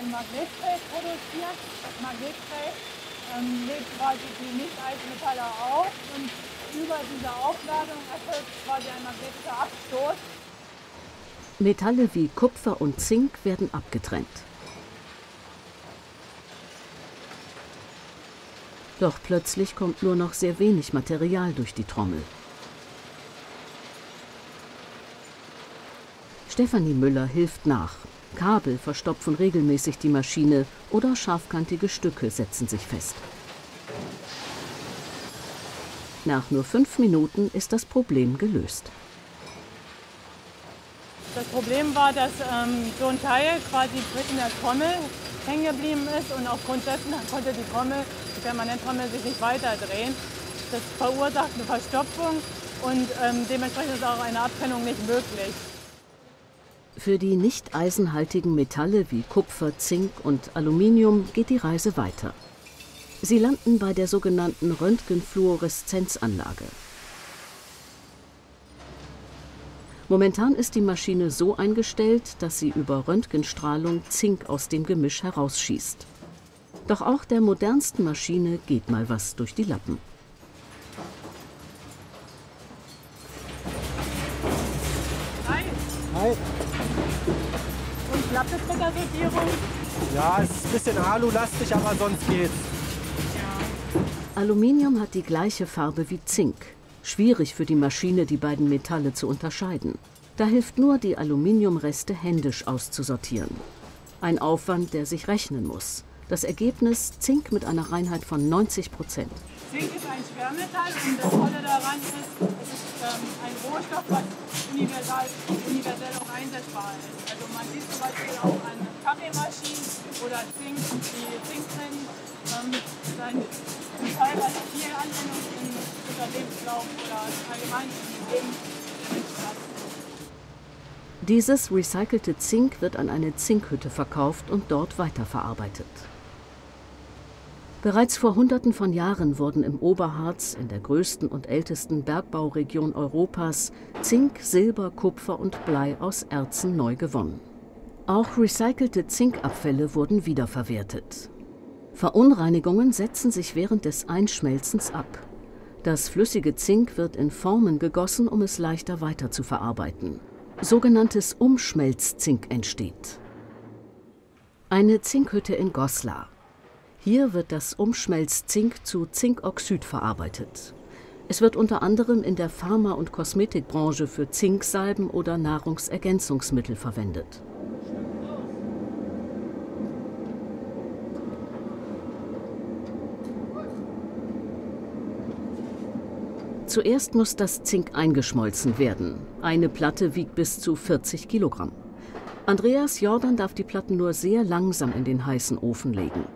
ein Magnetfeld produziert. Das Magnetfeld lädt quasi die Nicht-Eisenmetalle auf und über diese Aufladung erfolgt quasi ein magnetischer Abstoß. Metalle wie Kupfer und Zink werden abgetrennt. Doch plötzlich kommt nur noch sehr wenig Material durch die Trommel. Stefanie Müller hilft nach. Kabel verstopfen regelmäßig die Maschine oder scharfkantige Stücke setzen sich fest. Nach nur 5 Minuten ist das Problem gelöst. Das Problem war, dass so ein Teil quasi zwischen der Trommel hängen geblieben ist und aufgrund dessen konnte die Permanenttrommel sich nicht weiter drehen. Das verursacht eine Verstopfung und dementsprechend ist auch eine Abtrennung nicht möglich. Für die nicht eisenhaltigen Metalle wie Kupfer, Zink und Aluminium geht die Reise weiter. Sie landen bei der sogenannten Röntgenfluoreszenzanlage. Momentan ist die Maschine so eingestellt, dass sie über Röntgenstrahlung Zink aus dem Gemisch herausschießt. Doch auch der modernsten Maschine geht mal was durch die Lappen. Hi. Hi. Und klappt es mit der Sortierung? Ja, es ist ein bisschen alulastig, aber sonst geht's. Ja. Aluminium hat die gleiche Farbe wie Zink. Schwierig für die Maschine, die beiden Metalle zu unterscheiden. Da hilft nur, die Aluminiumreste händisch auszusortieren. Ein Aufwand, der sich rechnen muss. Das Ergebnis: Zink mit einer Reinheit von 90%. Zink ist ein Schwermetall und das Tolle daran ist, es ist ein Rohstoff, was universell auch einsetzbar ist. Also man sieht zum Beispiel auch an Kaffeemaschinen oder Zink, die Zink drin. Ist ein Teil, was viel Anwendung in unserem Lebenslauf oder allgemein im Leben der Menschen hat. Dieses recycelte Zink wird an eine Zinkhütte verkauft und dort weiterverarbeitet. Bereits vor Hunderten von Jahren wurden im Oberharz, in der größten und ältesten Bergbauregion Europas, Zink, Silber, Kupfer und Blei aus Erzen neu gewonnen. Auch recycelte Zinkabfälle wurden wiederverwertet. Verunreinigungen setzen sich während des Einschmelzens ab. Das flüssige Zink wird in Formen gegossen, um es leichter weiterzuverarbeiten. Sogenanntes Umschmelzzink entsteht. Eine Zinkhütte in Goslar. Hier wird das Umschmelzzink zu Zinkoxid verarbeitet. Es wird unter anderem in der Pharma- und Kosmetikbranche für Zinksalben oder Nahrungsergänzungsmittel verwendet. Zuerst muss das Zink eingeschmolzen werden. Eine Platte wiegt bis zu 40 Kilogramm. Andreas Jordan darf die Platten nur sehr langsam in den heißen Ofen legen.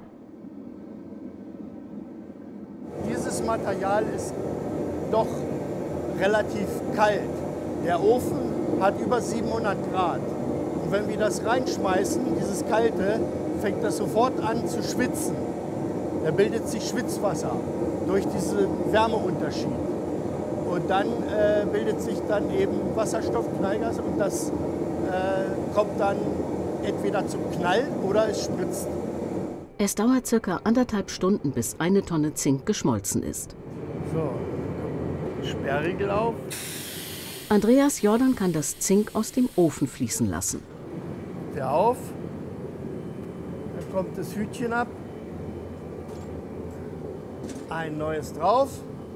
Dieses Material ist doch relativ kalt. Der Ofen hat über 700 Grad. Und wenn wir das reinschmeißen, dieses Kalte, fängt das sofort an zu schwitzen. Da bildet sich Schwitzwasser durch diesen Wärmeunterschied. Und dann bildet sich dann eben Wasserstoff, Knallgas, und das kommt dann entweder zum Knall oder es spritzt. Es dauert ca. 1,5 Stunden, bis eine Tonne Zink geschmolzen ist. So, Sperrriegel auf. Andreas Jordan kann das Zink aus dem Ofen fließen lassen. Der auf. Dann kommt das Hütchen ab. Ein neues drauf.